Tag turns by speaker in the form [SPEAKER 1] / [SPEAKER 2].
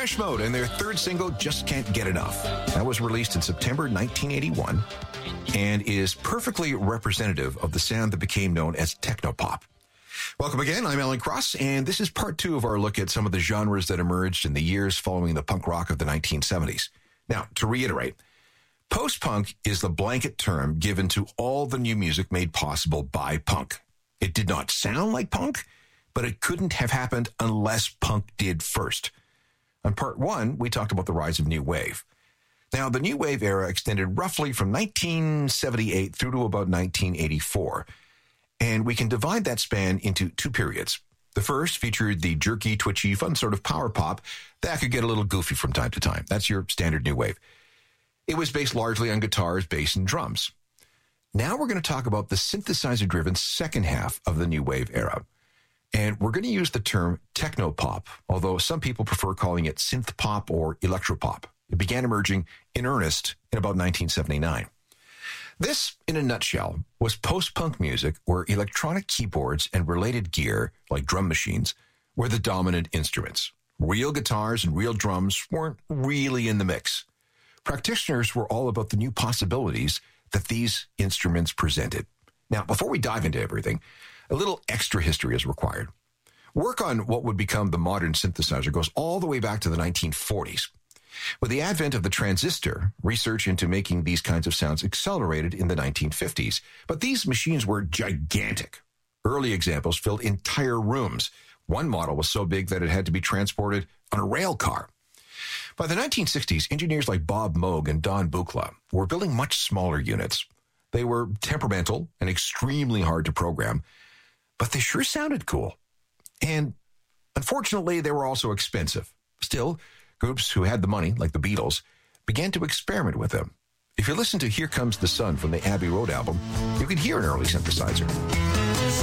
[SPEAKER 1] Depeche Mode and their third single, Just Can't Get Enough. That was released in September 1981 and is perfectly representative of the sound that became known as technopop. Welcome again. I'm Alan Cross, and this is part two of our look at some of the genres that emerged in the years following the punk rock of the 1970s. Now, to reiterate, post-punk is the blanket term given to all the new music made possible by punk. It did not sound like punk, but it couldn't have happened unless punk did first. On part one, we talked about the rise of new wave. Now, the new wave era extended roughly from 1978 through to about 1984. And we can divide that span into two periods. The first featured the jerky, twitchy, fun sort of power pop that could get a little goofy from time to time. That's your standard new wave. It was based largely on guitars, bass, and drums. Now we're going to talk about the synthesizer-driven second half of the new wave era. And we're going to use the term technopop, although some people prefer calling it synth pop or electropop. It began emerging in earnest in about 1979. This, in a nutshell, was post-punk music where electronic keyboards and related gear, like drum machines, were the dominant instruments. Real guitars and real drums weren't really in the mix. Practitioners were all about the new possibilities that these instruments presented. Now, before we dive into everything, a little extra history is required. Work on what would become the modern synthesizer goes all the way back to the 1940s. With the advent of the transistor, research into making these kinds of sounds accelerated in the 1950s. But these machines were gigantic. Early examples filled entire rooms. One model was so big that it had to be transported on a rail car. By the 1960s, engineers like Bob Moog and Don Buchla were building much smaller units. They were temperamental and extremely hard to program, but they sure sounded cool. And unfortunately, they were also expensive. Still, groups who had the money, like the Beatles, began to experiment with them. If you listen to Here Comes the Sun from the Abbey Road album, you can hear an early synthesizer.